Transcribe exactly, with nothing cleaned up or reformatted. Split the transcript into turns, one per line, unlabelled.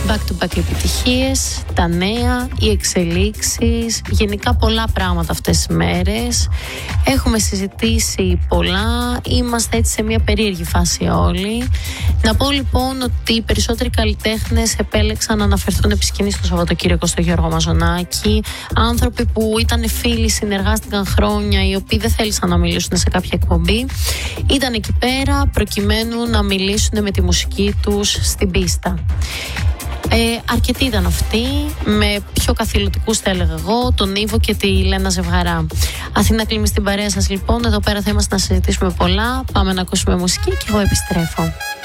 back-to-back επιτυχίες, τα νέα, οι εξελίξεις, γενικά πολλά πράγματα αυτές τις μέρες. Έχουμε συζητήσει πολλά, είμαστε έτσι σε μια περίεργη φάση όλοι. Να πω λοιπόν ότι οι περισσότεροι καλλιτέχνες επέλεξαν να αναφερθούν επί σκηνής το Σαββατοκύριακο στο Γιώργο Μαζονάκη. Άνθρωποι που ήταν φίλοι, συνεργάστηκαν χρόνια, οι οποίοι δεν θέλησαν να μιλήσουν σε κάποια εκπομπή, ήταν εκεί πέρα προκειμένου να μιλήσουν με τη μουσική τους στην πίστα. Ε, αρκετοί ήταν αυτοί, με πιο καθηλωτικούς θα έλεγα εγώ, τον Ήβο και τη Λένα Ζευγαρά. Αθήνα κλείνει στην παρέα σας λοιπόν, εδώ πέρα θα είμαστε να συζητήσουμε πολλά, πάμε να ακούσουμε μουσική και εγώ επιστρέφω.